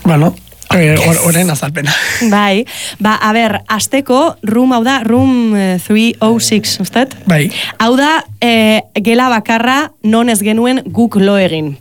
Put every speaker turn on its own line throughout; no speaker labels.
Bueno, orain azalpena.
Bai, a ber, asteko room hau da, room 306, usted?
Bai.
Hau da, gela bakarra non ez genuen guk lo egin.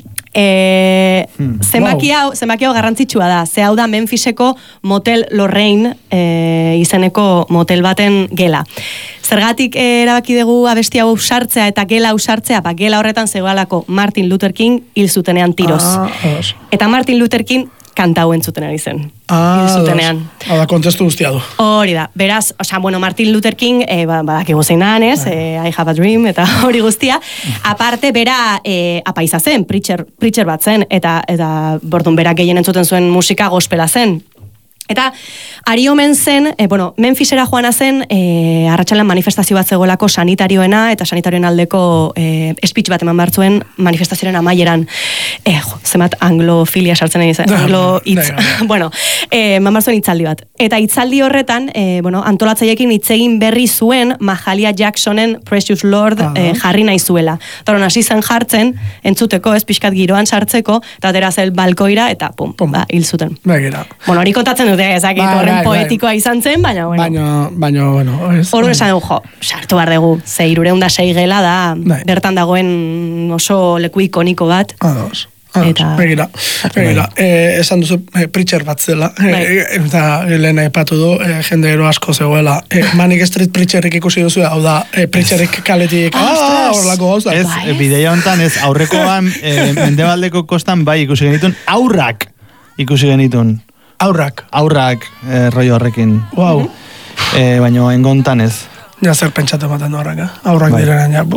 Zenbaki hau garrantzitsua da. Ze hau da Memphiseko Motel Lorraine izeneko motel baten gela. Zergatik erabaki dugu abesti hau sartzea eta gela hau sartzea, gela horretan zegoelako Martin Luther King hil zutenean tiroz. Eta Martin Luther King kanta hau entzuten ari zen. Hil zutenean.
Hau da, kontestu guztia du.
Hori da, beraz, Martin Luther King, badakigu zein danez, I have a dream, eta hori guztia. Aparte, bera apaiza zen, preacher bat zen, eta bordun bera gehien entzuten zuen musika gospela zen. Eta ari omen zen, Memphisera joana zen, arratsaldean manifestazio bat zegoelako sanitarioena, eta sanitarioen aldeko speech bat eman bartzuen manifestazioaren amaieran. Zemat anglofilia sartzen egin zen, anglo-hitz. Eman bartzuen hitzaldi bat. Eta hitzaldi horretan, antolatzaileekin hitz egin berri zuen Mahalia Jacksonen Precious Lord jarri nahi zuela. Eta hasi zen jartzen, entzuteko, pixkat giroan sartzeko, eta atera zel balkoira, eta hil zuten. Hori kontatzen dute, ezakit horren poetikoa izan zen, baina, Hor esan dugu, sartu behar dugu, ze 306 gela da, bertan dagoen oso leku ikoniko bat.
Begira, esan duzu preacher bat zela, eta lehen aipatu du, jende ero asko zegoela. Manic Street Preacherik ikusi duzu, hau da, preacherik kaletik, horrelako gauza.
Ez, bideia hontan, ez, aurrekoan, mendebaldeko kostan, bai, ikusi genitun, aurrak ikusi genitun.
Aurrak,
rollo horrekin.
Wow.
Baina engontan ez.
Ja zer pentsatu ematen du horrek, aurrak direnean, ja.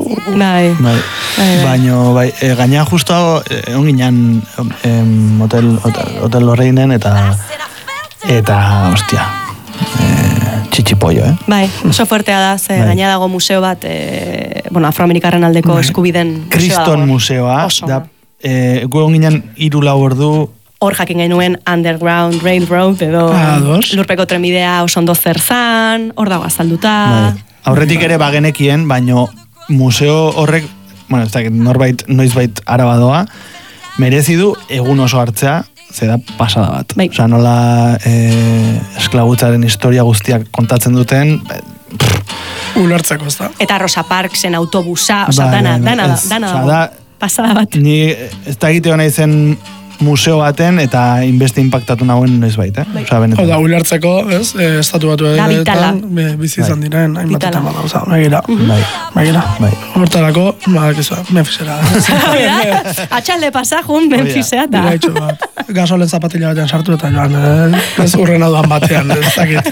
Baina, gaina justo egon ginen Hotel Lorrainen eta hostia, txitxipollo,
Bai, oso fuertea da, ze gaina dago museo bat, afroamerikarren aldeko eskubiden
Kriston museoa, da, egon ginen 3-4 ordu,
hor jakin genuen Underground Railroad edo lurpeko trenbidea oso ondo zer zan, hor dago azalduta.
Aurretik ere bagenekien, baino museo horrek, ez da, norbait noizbait arabadoa, merezi du egun oso hartzea, ze da pasada bat. Osa, nola esklabutzaren historia guztiak kontatzen duten,
ulertzeko, ez da.
Eta Rosa Parksen autobusa, osa, dana dago, pasada bat.
Ni ez da egiteo nahi zen museo baten eta inbeste impactatu nagoen noiz baita.
Hau da, ulertzeko, ez? Estatu batu edetan, bizi izan diren, hainbatetan bat gauza. Begira. Hortarako, Memphisera.
Atxalde pasajun, Memphisea da.
Gasolen zapatila batean sartu eta joan, ez urren hau batean, ez dakit.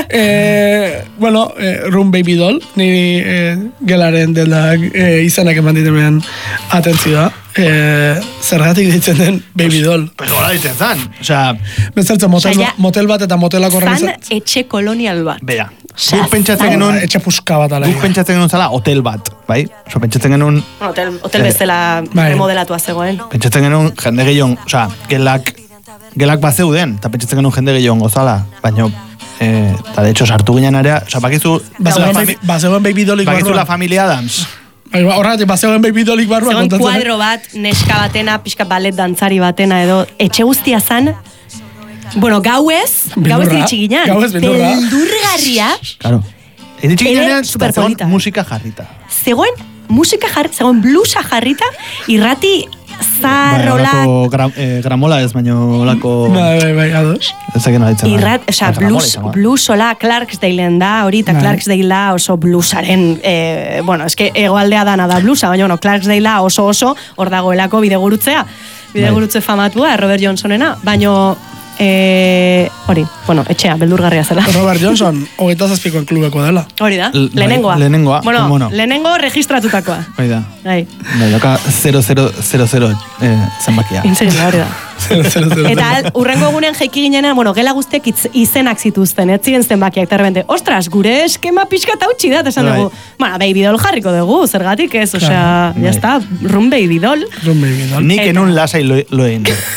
Run Baby Doll, niri gelaren denak izanak eman ditemen atentzioa. Zergatik ditzen den Baby Doll.
Pero hola ditzen zan.
Bezertzen motel bat eta motelak horren
zan etxe kolonial bat.
Bera. Guk pentsatzen genuen
etxe puska bat ala.
Guk pentsatzen genuen zala hotel bat, bai? Pentsatzen genuen
hotel bezala remodelatua zegoen.
Pentsatzen genuen jende gehiago, gelak bat zeuden, eta pentsatzen genuen jende gehiago gozala, baina eta de hecho sartu ginen area, bakizu
bazegoen Baby Dollik barruan.
Bakizu la familia Adams.
Horregatik, bazegoen Baby Dollik barruan.
Zegoen kuadro bat, neska batena, pixka balet dantzari batena edo, etxe guztia zan, gauez iritsi ginen. Beldurgarria.
Claro. Iritsi ginen, zegoen musika jarrita.
Zegoen musika jarrita, zegoen blusa jarrita, irrati zarrola...
gramola ez, baina olako...
Bai, ados.
Ezaken
aditzen. Blusola, Clarksdalen da, hori, eta Clarksdale da oso blusaren, eske egoaldea dana da blusa, baina Clarksdale oso, hor dagoelako bidegurutze famatua, Robert Johnsonena, baina... hori, etxea, beldurgarria zela.
Robert Johnson, 27ko klubeko dela.
Hori da, lehenengoa. Lehenengo registratutakoa.
Hori da. Doka 0000 zenbakia.
Inserila, hori da. Eta urrengo egunean jaiki ginean, gela guztiak izenak zituzten, ez ziren zenbakiak, eta rebente, ostras, gure eskema pixka tautxi da, esan dugu, Baby Doll jarriko dugu, zergatik ez, ya está, Run Baby Doll.
Nik enun lasai loen.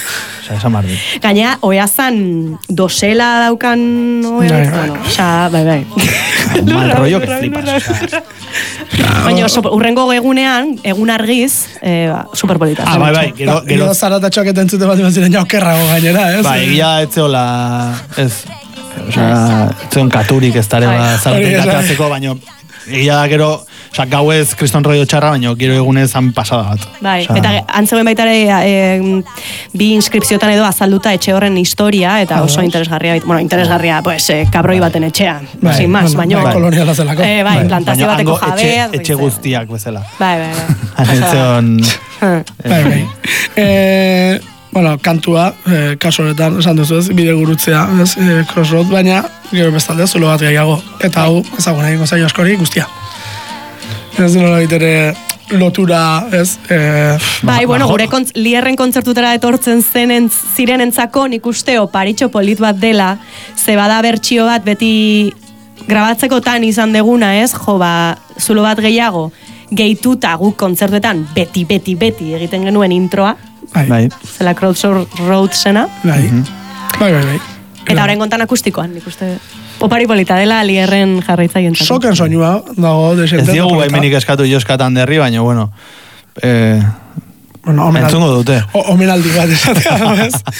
Osa, esan barri.
Gaina, oeazan dosela daukan oeaz, bueno, osa, bai.
Mal rollo que flipas.
Baina, urrengo egunean, egun argiz, superpolita.
Bai,
gero zaratatxoak eta entzute bat ziren ja okerrago gainera, ez?
Bai, egia etzeola, ez, osea, etzeon katurik ez dara zaraten gatatzeko, baina egia da gero, osea, gauez kriston rollo txarra, baina gero egunez han pasada bat.
Bai, eta antzegoen baita ere bi inskripziotan edo azalduta etxe horren historia, eta oso interesgarria, interesgarria, pues, kabroi baten etxea, sin más, baina...
koloniala zelako.
Bai, plantazio bateko jabea...
Etxe guztiak bezala.
Bai.
Etzeon...
Bai. Bueno, kantua, kaso honetan, esan duzu ez, bide gurutzea, crossroad, baina gero bestalde zulo bat gehiago. Eta hau, ezaguna egingo zaio askori guztia. Ez nola bitere lotura, ez?
Bai, bueno, gure Lierren kontzertutara etortzen zirenentzako nik usteo paritxo polit bat dela, ze bada bertsio bat beti grabatzekotan izan deguna, ez? Jo, zulo bat gehiago, gehituta guk kontzertuetan beti egiten genuen introa.
Bai.
Zela Crossroad zena.
Bai.
Eta horren kontan akustikoan, nik uste... Opari polita dela Lierren jarraitzaien.
Soken soinua dago desente.
Ez diogu baimenik eskatu joskatan derri, baina, bueno... entzungo dute.
Omenaldi bat esatea,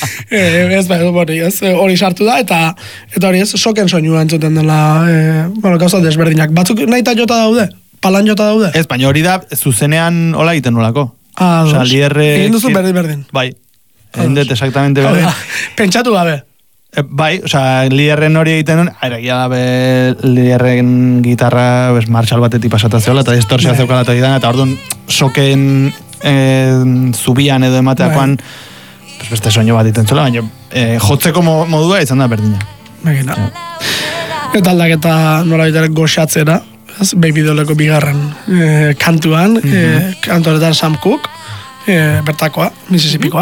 ez? Hori sartu da, eta hori ez, soken soinua entzuten dela, gauza desberdinak. Batzuk nahi eta jota daude? Palan jota daude?
Ez, baina hori da, zuzenean hola egiten nolako. Osa, Lierre...
Egin duzu berdin.
Bai. Endet, exactamente berdin.
Pentsatu gabe.
Bai, osa, Lierren hori egiten duen, egia da, Lierren gitarra, martxal batetik pasatazioa, eta distorsia zeukala eta gidan, eta orduan, soken zubian edo emateakoan, beste soño bat iten zela, baina jotzeko modua izan da berdina.
Begina. Eta aldaketa nola bitarek goxatzera, Baby Dolleko bigarren kantuan, kantoretan Sam Cooke, bertakoa, Mississippikoa.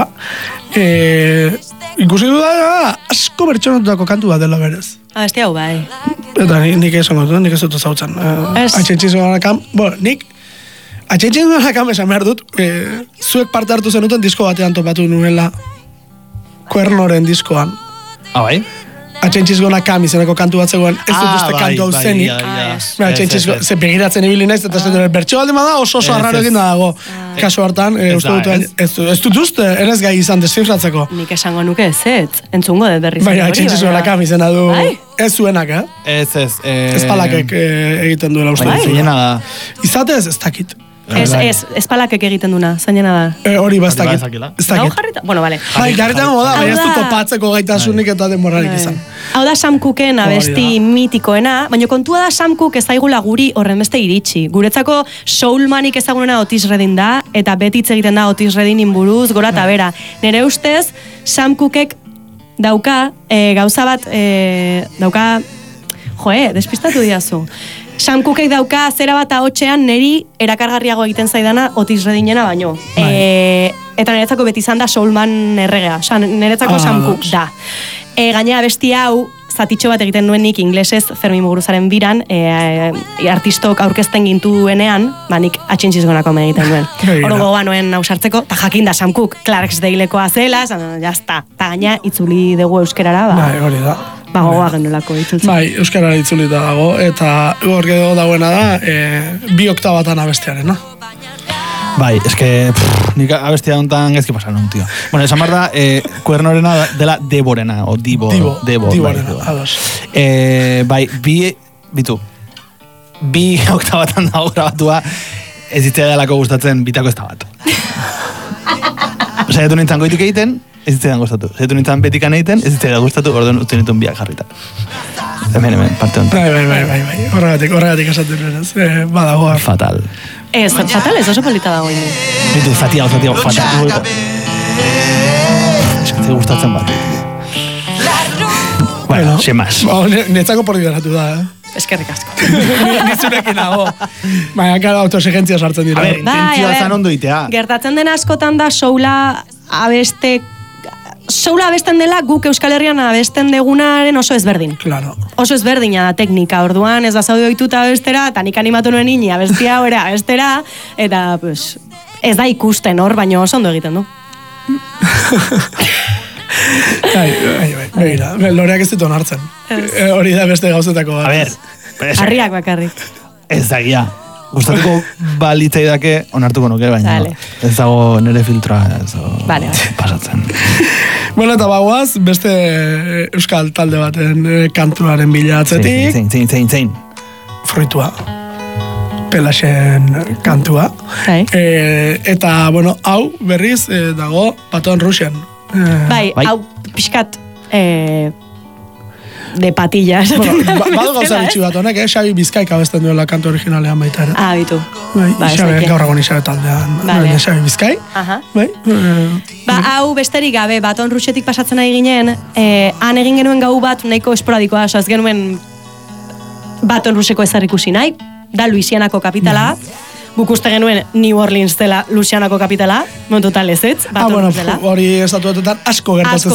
Ikusi du da, asko bertxonatutako kantu bat dela berez.
Beste hau bai.
Eta nik esan gotu, nik ez dut zautzen. Atxentxiz ganakam, nik atxentxiz ganakam esan behar dut, zuek parte hartu zenuten disko batean topatu nuela, Kuernoren diskoan.
Bai?
Atxentxiz ganakam izeneko kantu bat zegoen, ez dut uste kantu hau zenik. Atxentxiz, ze begiratzen ibili naiz, eta zentu bertxo baldin bada oso arraro egin dago. Kaso hartan, ez dut uste, enez gai izan desfifratzeko.
Nik esango nuke ez, entzungo dut berriz.
Baina, atxentxiz ganakam izena du, ez zuenak,
Ez.
Espalakek egiten duela uste.
Zeinena da.
Izatez, ez dakit.
Espalakek egiten duna, zainena da.
Hori ba, ez dakit.
Hau jarrita? Bueno, vale.
Bai, jarrita moda, baina ez du topatzeko gaitasunik eta denborarik izan.
Hau da Sam Cooken abesti mitikoena, baina kontua da Sam Cooke ezaigula guri horren beste iritsi. Guretzako soulmanik ezagunena Otis Redding da, eta beti hitz egiten da Otis Reddingin buruz, gora eta bera. Nere ustez, Sam Cookek dauka, gauza bat, despistatu diazu. Sam Cookek dauka zera bat ahotxean neri erakargarriago egiten zaidana Otis Reddingena baino. Eta niretzako beti izan da soulman erregea. Niretzako Sam Cooke da. Gainera besti hau, zatitxo bat egiten nuenik inglesez Fermin Muguruzaren biran, artistok aurkezten gintuenean, nik atxintxizgonako egiten duen. Horo gogoa noen hausartzeko, eta jakin da Sam Cooke, Clarksdalekoa zela, jazta. Eta gaina itzuli dugu euskerara,
hori da.
Gogoa genolako itzultzen.
Bai, euskarara itzulita dago, eta hor gero dagoena da, 2 oktabatan abestearena.
Bai, eske, nik abestia dontan gezki pasan un, tio. Bueno, esan behar da, Kuernorena dela Deborena, o Diborena,
ados.
Bai, bi oktabatan dago grabatua, ez zitzea delako gustatzen bitako ez da bat. Zaitu nintzen goitik egiten, ez zitzea gustatu. Zaitu nintzen betikan egiten, ez zitzea gustatu, orduan utzen dituen biak jarrita. Hemen, parte honetan.
Bai, horregatik esaten denez, badagoa.
Fatal.
Fatal ez oso polita dago ino.
Bitu, zatiago, fatal. Eskatzea gustatzen bat. Bueno, sin más.
Netzako por liberatu da,
Eskerrik asko.
Nizurekin nago. Baina, kara, autoexigentzia sartzen dira.
A ver, intentzioa zan ondo itea.
Gertatzen den askotan da soula abesten dela guk Euskal Herrian abesten degunaren oso ezberdin.
Claro.
Oso ezberdina da teknika, orduan ez da zaude ohituta abestera, eta nik animatu nuen nini abestia hori abestera, eta pues, ez da ikusten hor, baina oso ondo egiten du.
Begira, loreak ez ditu onartzen. Hori da beste gauzetako bat.
A ber,
Harriak bakarrik.
ez da gia. Gustatuko balitzai dake onartuko nuke, baina ez dago nire filtroa pasatzen.
Bueno, eta bagoaz, beste euskal talde baten kantuaren bila atzetik.
Zein.
Fruitua. Pelaxen kantua. Eta, bueno, hau berriz dago Baton Rougen.
Bai, hau pixkat de patillas.
Bueno, badu gauza bitxi bat honek, Xabi Bizkaik abesten duela kantu originalean baita ere.
Bitu.
Gaur egon Xabi taldean. Xabi Bizkai.
Hau besterik gabe, Baton Rougetik pasatzen ari ginen, han egin genuen gau bat nahiko esporadikoa, ez genuen Baton Rougeko ezar ikusi nahi, da Louisianako kapitala, guk uste genuen New Orleans dela Louisianako kapitala, total ezetz, Baton Rouge dela.
Hori estatuetan asko gertatzen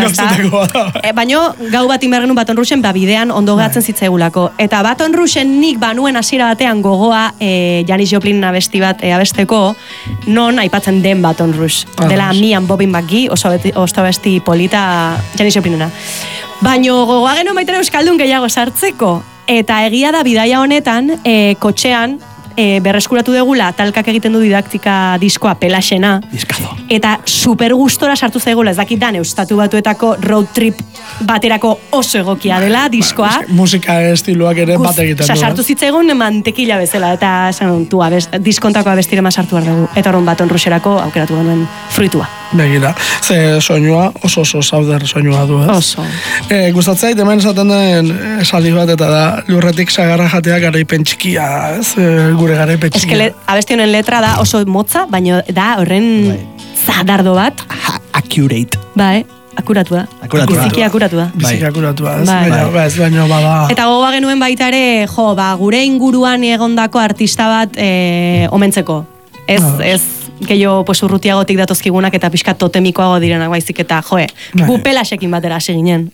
zen.
Baina gau bat inbergenun Baton Rougen bidean ondo gehatzen zitzaigulako. Eta Baton Rougen nik banuen hasiera batean gogoa Janis Joplin abesti bat abesteko, non aipatzen den Baton Rouge. Dela Me and Bobby McGee, oso abesti polita Janis Joplinena. Baina gogoa genuen baita euskaldun gehiago sartzeko. Eta egia da bidaia honetan, kotxean, berreskuratu degula, talkak egiten du didaktika diskoa Pelaxena.
Diskazo.
Eta super gustora sartu zaigula, ez dakit dan, Estatu Batuetako road trip baterako oso egokia dela diskoa.
Musika estiloak ere bat egiten du.
Sartu zitzaigun mantekila bezala, eta diskontako abestirema sartu behar dugu. Eta horren Baton Rougerako aukeratu genuen Fruitua.
Begira, ze soinua, oso sauder soinua du, ez?
Oso.
Gustatzait, hemen esaten den esaldi bat, eta da, lurretik sagarra jateak garaipen txikia, ez? Gure garaipen txikia.
Abesti honen letra da oso motza, baina da horren zadardo bat.
Accurate.
Bai, akuratua. Biziki akuratua.
Biziki akuratua, ez? Baina bada.
Eta gogoa genuen baita ere, gure inguruan egondako artista bat omentzeko. Ez gehiago urrutiagotik datozkigunak eta pixka totemikoago direnak baizik eta gu Pelaxekin batera hasi ginen.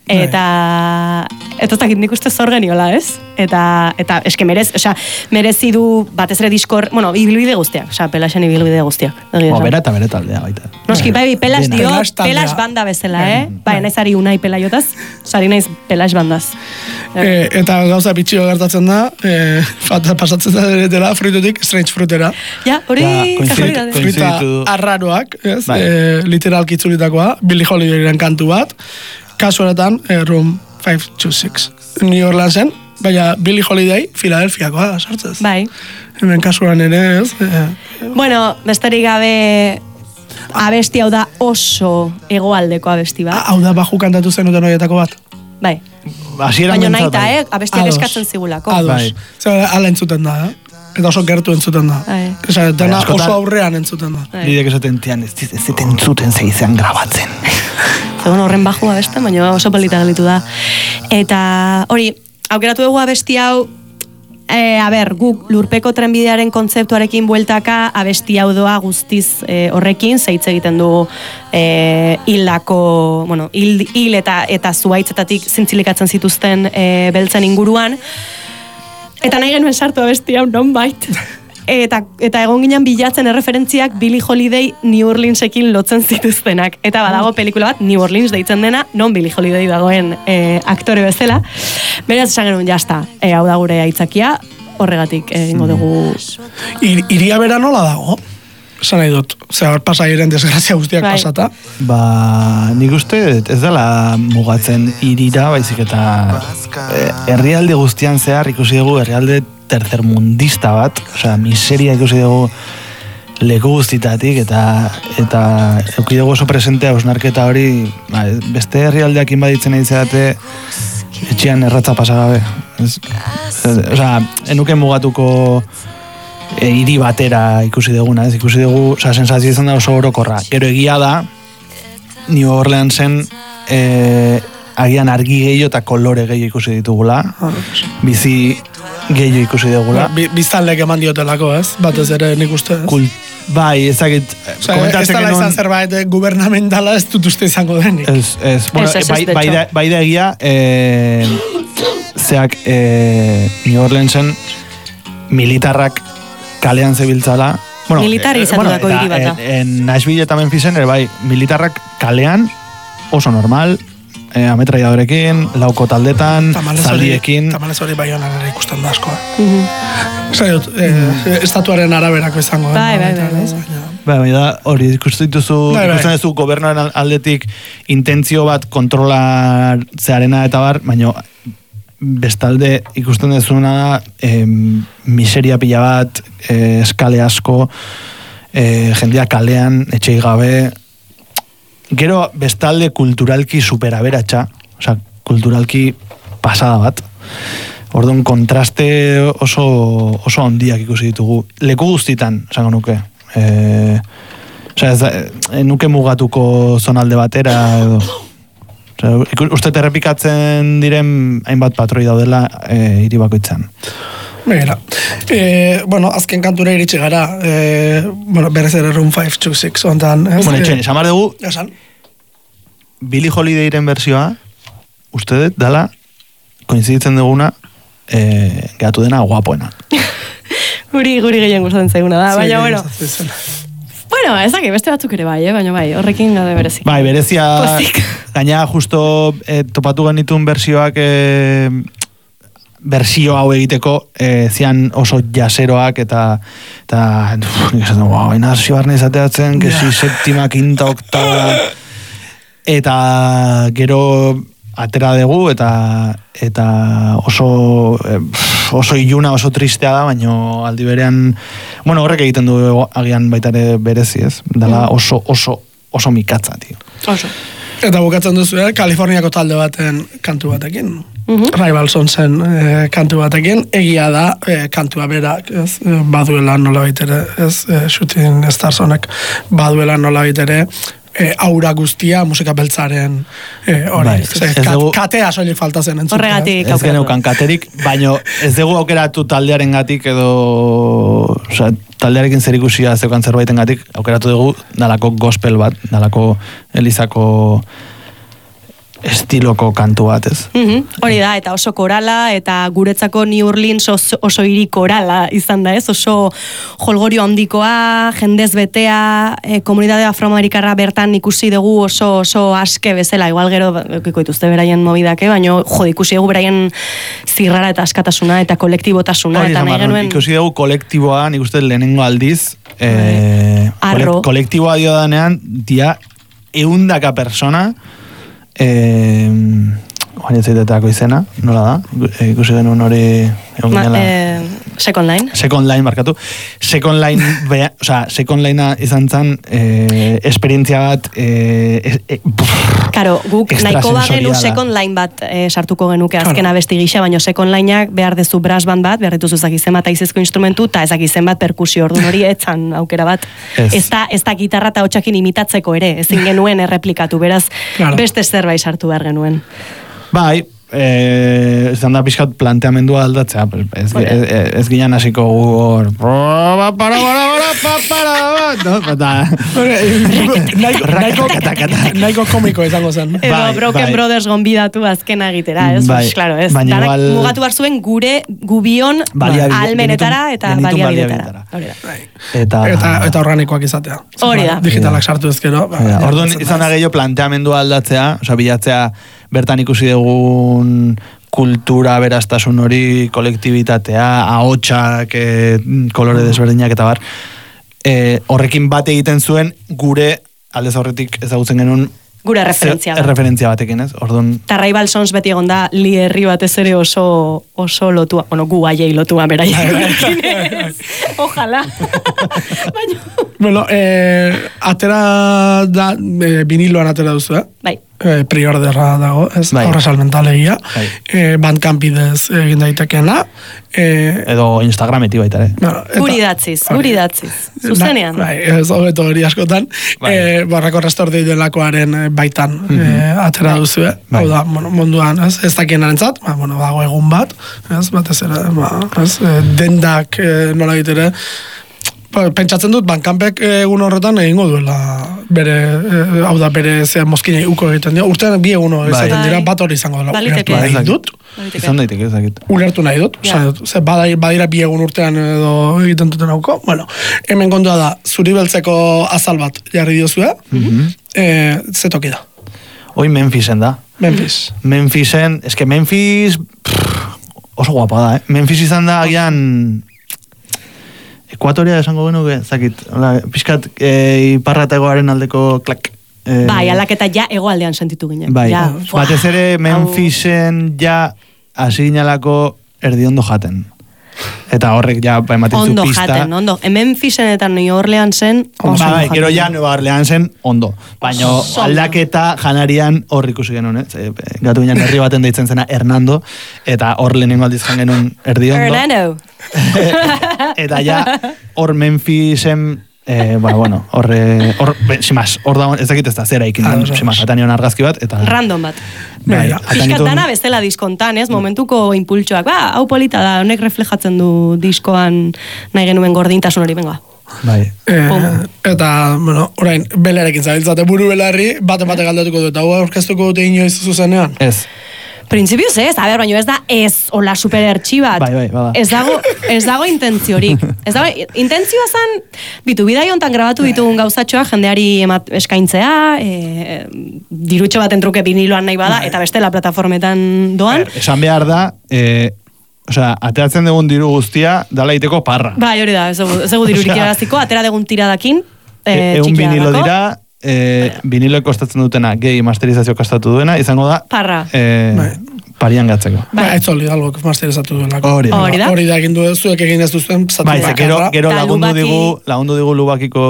Eta ez dakit nik uste zor geniola, ez? Eta eske merezi du batez ere diskor, ibilbide guztiak, Pelaxen ibilbide guztiak.
Bera eta bere taldea baita.
Noski, bai, Pelax dio, Pelax banda bezala, Bai, nahiz ari Unai Pelaiotaz, sari naiz Pelax bandaz.
Eta gauza bitxio gertatzen da, pasatzen da dela fruitutik Strange Fruitera.
Ja, hori kasualidade.
Fruita arraroak, literalki itzulitakoa, Billie Holidayren kantu bat, kasu honetan, Room 526. New Orleansen, baina Billie Holiday, Filadelfiakoa, sartzez.
Bai.
Hemen kasuan ere, ez?
Bueno, besterik gabe abesti hau da oso hegoaldeko abesti bat.
Hau da baju kantatu zenuten horietako bat?
Bai.
Baina
naita, abestiak eskatzen zigulako.
Ados. Ala entzuten da, Eta oso gertu entzuten da. Dena oso aurrean entzuten da.
Lidek esaten tian, ez zeten entzuten zeizean grabatzen.
Zegoen horren baju abesten, baina oso polita gelitu da. Eta hori, aukeratu dugu abesti hau, guk lurpeko trenbidearen kontzeptuarekin bueltaka abesti hau doa guztiz horrekin, zeitz egiten du hil eta zuaitzetatik zintzilikatzen zituzten beltzen inguruan. Eta nahi genuen sartu abesti hau nonbait. Eta egon ginen bilatzen erreferentziak Billie Holiday New Orleansekin lotzen zituztenak. Eta badago pelikula bat, New Orleans deitzen dena, non Billie Holiday dagoen aktore bezala. Beraz esan genuen, jazta, hau da gure aitzakia, horregatik egingo dugu.
Iria bera nola dago? Esan nahi dut, pasairen desgrazia guztiak pasata.
Nik uste ez dela mugatzen irira, baizik eta herrialde guztian zehar ikusi dugu herrialde tercermundista bat, miseria ikusi dugu leku guztitatik, eta euki dugu oso presentea hausnarketa hori, beste herrialdeak inbaditzen nahi zedate etxean erratza pasagabe. Enuken mugatuko hiri batera ikusi duguna, ez ikusi dugu, sensazio izan da oso orokorra. Gero egia da, New Orleansen agian argi gehiago eta kolore gehiago ikusi ditugula, bizi gehiago ikusi dugula.
Biztanlek eman diotelako, ez? Batez ere nik uste, ez?
Bai, ez dakit...
Ez dala izan zerbait gubernamentala ez dut uste izango denik.
Bai da egia, zeak New Orleansen militarrak kalean zebiltzala.
Militarri izan dudako hiri bata.
En Nashville eta Memphisen, bai, militarrak kalean oso normal, ametraiadorekin, lauko taldetan, zaldiekin.
Tamalez hori Baionan ere ikusten da asko. Estatuaren araberako izango.
Bai, da, hori ikusten duzu gobernuaren aldetik intentzio bat kontrolatzearena eta bar, baina bestalde ikusten dezuna da miseria pila bat, eskale asko, jendea kalean, etxei gabe. Gero bestalde kulturalki superaberatxa, osea, kulturalki pasada bat. Orduan kontraste oso handiak ikusi ditugu. Leku guztitan, esango nuke. Nuke mugatuko zonalde batera edo. Uste errepikatzen diren hainbat patroi daudela hiri bakoitzan.
Begira. Azken kantura iritsi gara. Berez ere Room 526 ontan.
Etxen, esan bar dugu, Billie Holidayren versioa, uste dut, dala, koinziditzen duguna, gehatu dena guapoena.
Guri gehien gustatzen zaiguna da, baina, bueno. Bueno, ezak, beste batzuk ere bai, baina bai, horrekin gade berezi.
Bai, berezia, gaina justo topatu genitun versioak, bersio hau egiteko, zian oso jaseroak eta baina zio barne izateatzen, kesi septima, quinta, octava, eta gero atera dugu eta oso iluna, oso tristea da, baina aldi berean, bueno, horrek egiten du agian baitare berezi, ez? Dala oso mikatza, tio.
Oso.
Eta bukatzen duzu, Kaliforniako talde baten kantu batekin. Rival Sonsen kantu batekin, egia da kantua berak, ez, baduela nola baitere, ez, Shooting Stars honek baduela nola baitere, aura guztia musika beltzaren hori. Katea soilik falta zen entzute.
Horregatik.
Ez geneukan katerik, baina ez dugu aukeratu taldearen gatik edo taldearekin zer ikusia zeukan zerbaiten gatik, aukeratu dugu dalako gospel bat, dalako elizako estiloko kantu bat, ez?
Hori da, eta oso korala, eta guretzako New Orleans oso hiri korala izan da, ez? Oso jolgorio handikoa, jendez betea, komunitate afroamerikarra bertan ikusi dugu oso aske bezala, igual gero ikuituzte beraien mobidake, baina ikusi dugu beraien zirrara eta askatasuna eta kolektibotasuna, eta nahi genuen...
Ikusi dugu kolektiboa, nik uste lehenengo aldiz, kolektiboa dio danean, dia 100 persona, Joan etzaiteetako izena, nola da? Ikusi genuen hori...
Second Line.
Second Line, markatu. Second Linea izan zen esperientzia bat...
Karo, guk nahiko bagenu Second Line bat sartuko genuke azken abesti gisa, baina Second Lineak behar dezu brass band bat, behar dituzu ezakizen bat aizezko instrumentu, eta ezakizen bat perkusio, orduan hori etzan aukera bat. Ez da gitarra eta hotxakin imitatzeko ere, ezin genuen erreplikatu, beraz beste zerbait sartu behar genuen.
Bai, izan da pixkat planteamendua aldatzea, ez ginen hasiko hor...
Nahiko komiko izango zen.
Edo Broken Brothers gonbidatu azkena egitera, ez? Danak mugatu behar zuen gubion almenetara eta baliabidetara.
Eta organikoak izatea.
Hori da.
Digitalak sartu ezkero.
Orduan izan da gehiago planteamendua aldatzea, bilatzea bertan ikusi dugun kultura, beraztasun hori, kolektibitatea, ahotsak, kolore desberdinak eta bar. Horrekin bat egiten zuen gure aldez horretik ezagutzen genuen
gure referentzia
batekin, ez? Orduan...
Ta Rival Sons beti egon da li herri batez ere oso lotua, gu aiei lotua beraiekin. Ojalá.
Bueno, atera da, viniloan atera duzu,
Bai.
Priorderra dago, ez? Horra salmentalegia. Bandcamp bidez egin daitekena.
Edo Instagrameti baita,
Guri datziz. Zuzenean.
Bai, ez hobeto hori askotan. Barrako restordi delakoaren baitan atera duzu, Hau da, munduan, ez dakien arentzat, dago egun bat, batez ere, dendak nola egitere, pentsatzen dut, Bandcampek egun horretan egingo duela bere, hau da, bere mozkinei uko egiten dira. Urtean bi eguno izaten dira, bat hori izango dela. Ulertu nahi dut.
Izan daiteke, ezakit.
Ulertu nahi dut. Badira bi egun urtean edo egiten duten hauko. Bueno, hemen kontua da, zuri beltzeko azal bat jarri diozue, ze toki da?
Hoi Memphisen da. Memphisen, eske Memphis oso guapa da, Memphis izan da agian Ekuatoria esango genuke, zakit, pixkat iparra eta egoaren aldeko klak.
Bai, alaketa ja egoaldean sentitu ginen.
Bai, batez ere Memphisen ja hasi ginalako erdiondo jaten. Eta horrek ja ematen zu pista.
Ondo jaten, ondo. Memphisen eta New Orleansen oso
bai, gero ja New Orleansen ondo. Baina aldaketa janarian hor ikusi genuen, gatu ginen herri baten deitzen zena Hernando, eta hor lehenengo aldiz jan genuen erdiondo.
Hernando.
Eta ja hor Memphisen bueno, hor da, ez dakit ez da zera ikin atanion argazki bat, eta
random bat. Piskat dana bestela diskontan, ez? Momentuko impultsoak, hau polita da, honek reflejatzen du diskoan nahi genuen gordintasun hori, benga.
Bai.
Eta, bueno, orain, belerekin zabiltzate buru belarri, bate galdatuko dut, hau aurkeztuko dute inoiz zuzenean?
Ez.
Printzipioz ez, a ber, baina ez da ez hola super ertsi bat.
Bai, bada.
Ez dago intentziorik. Intentzioa zan, bidai hontan grabatu ditugun gauzatxoa, jendeari eskaintzea, dirutxo baten truke biniloan nahi bada, eta bestela plataformetan doan.
Esan behar da, ateratzen dugun diru guztia, dala iteko parra.
Bai, hori da, ez dugu dirurik eraziko, atera dugun tiradakin,
egun vinilo dira, vinilo kostatzen dutena gehi masterizazio kostatu duena, izango da
parra
parian gatzeko.
Ez hori algo masterizatu duena.
Hori
da egin du zuek egin ez duzuen
gero lagundu digu Lubakiko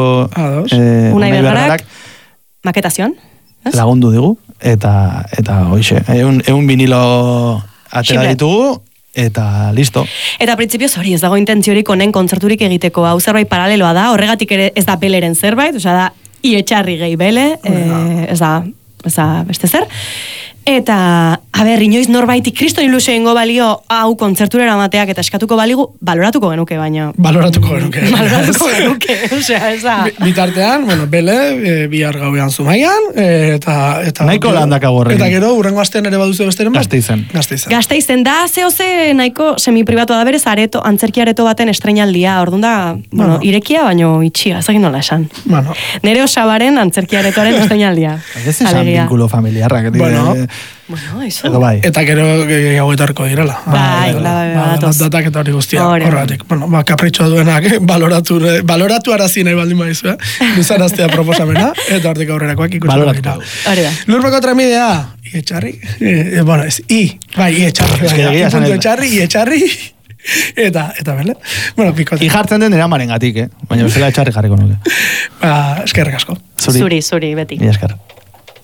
Unai Bergarak maketazioan
lagundu digu eta hoixe, egun vinilo atera ditugu eta listo.
Eta printzipioz hori, ez dago intentziorik honen kontzerturik egiteko, hau zerbait paraleloa da, horregatik ere ez da beleren zerbait, osea da ietxarri gehi bele, ez da beste zer. Eta, inoiz norbaiti kriston ilusio ingo balio hau kontzerturera amateak eta eskatuko baligu, baloratuko genuke, baina.
Baloratuko genuke,
osea, ez da.
Bitartean, bueno, bele, bihar gauean Zumaian, eta
nahiko landak agorren.
Eta gero, urrengo astean ere baduzu besteren bat?
Gasteizen da, zehose nahiko semipribatua da berez areto, antzerki areto baten estreinaldia, orduan da, irekia, baino itxia, ezagin nola esan. Nere Osabaren antzerki aretoaren estreinaldia.
Ez esan vinkulo familiarrak.
Bueno, eso.
Eta gero gauetarko direla.
Bai,
datak eta hori guztia. Horregatik, kapritxoa duenak, baloratu arazi nahi baldin baizu, nizaraztea proposamena, eta hortik aurrerakoak ikusten dira. Lurbeko tramidea, ietxarri, bueno, ez, ietxarri, eta bele. Bueno, pikote.
Ijartzen den eramaren gatik, baina bezala etxarri jarriko nuke.
Eskerrik asko.
Zuri, beti.
Esker.